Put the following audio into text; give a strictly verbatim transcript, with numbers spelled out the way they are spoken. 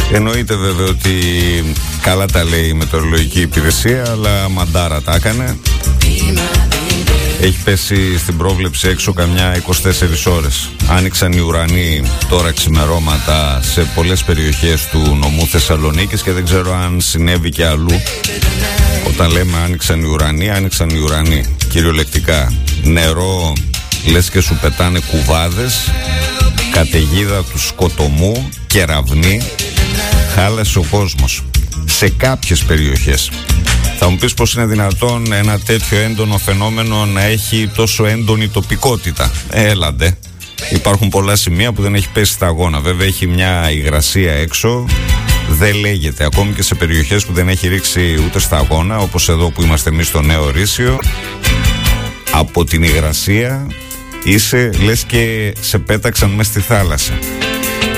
Εννοείται βέβαια ότι καλά τα λέει η μετεωρολογική υπηρεσία, αλλά μαντάρα τα έκανε. Έχει πέσει στην πρόβλεψη έξω καμιά είκοσι τέσσερις ώρες. Άνοιξαν οι ουρανοί τώρα ξημερώματα σε πολλές περιοχές του νομού Θεσσαλονίκης και δεν ξέρω αν συνέβη και αλλού. Όταν λέμε άνοιξαν οι ουρανοί, άνοιξαν οι ουρανοί κυριολεκτικά. Νερό, λες και σου πετάνε κουβάδες, καταιγίδα του σκοτωμού, κεραυνοί. Χάλασε ο κόσμος σε κάποιες περιοχές. Θα μου πεις πως είναι δυνατόν ένα τέτοιο έντονο φαινόμενο να έχει τόσο έντονη τοπικότητα. Έλαντε. Υπάρχουν πολλά σημεία που δεν έχει πέσει σταγόνα. Βέβαια έχει μια υγρασία έξω. Δεν λέγεται. Ακόμη και σε περιοχές που δεν έχει ρίξει ούτε σταγόνα, όπως εδώ που είμαστε εμείς στο Νέο Ρήσιο, από την υγρασία είσαι, λες και σε πέταξαν μες στη θάλασσα.